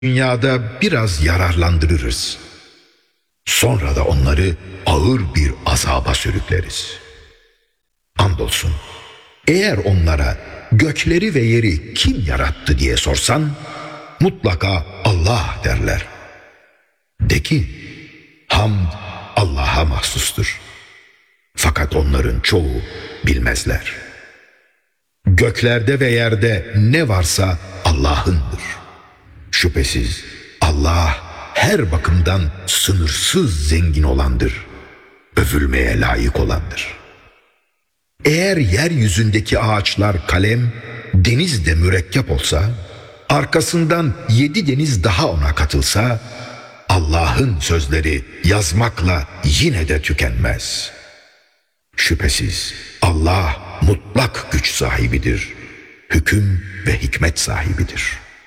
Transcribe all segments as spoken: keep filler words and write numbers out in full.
dünyada biraz yararlandırırız. Sonra da onları ağır bir azaba sürükleriz. Andolsun, eğer onlara gökleri ve yeri kim yarattı diye sorsan, mutlaka Allah derler. De ki, hamd Allah'a mahsustur. Fakat onların çoğu bilmezler. Göklerde ve yerde ne varsa Allah'ındır. Şüphesiz Allah her bakımdan sınırsız zengin olandır. Övülmeye layık olandır. Eğer yeryüzündeki ağaçlar kalem, deniz de mürekkep olsa, arkasından yedi deniz daha ona katılsa, Allah'ın sözleri yazmakla yine de tükenmez. Şüphesiz Allah mutlak güç sahibidir, hüküm ve hikmet sahibidir.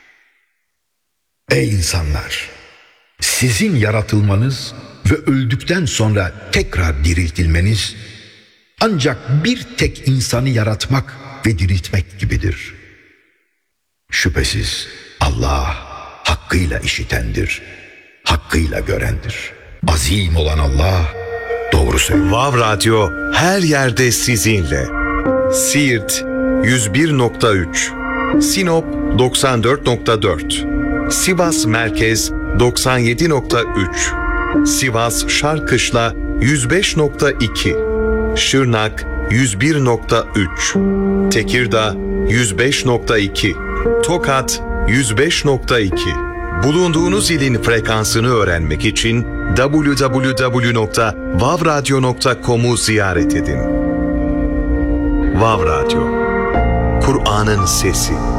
Ey insanlar! Sizin yaratılmanız ve öldükten sonra tekrar diriltilmeniz, ancak bir tek insanı yaratmak ve diriltmek gibidir. Şüphesiz Allah hakkıyla işitendir, hakkıyla görendir. Azim olan Allah doğru söylüyor. Vav Radyo her yerde sizinle. Siirt yüz bir nokta üç, Sinop doksan dört nokta dört, Sivas Merkez doksan yedi nokta üç, Sivas Şarkışla yüz beş nokta iki, Şırnak yüz bir nokta üç, Tekirdağ yüz beş nokta iki, Tokat yüz beş nokta iki. Bulunduğunuz ilin frekansını öğrenmek için double-u double-u double-u nokta vav radyo nokta com'u ziyaret edin. Vav Radyo, Kur'an'ın sesi.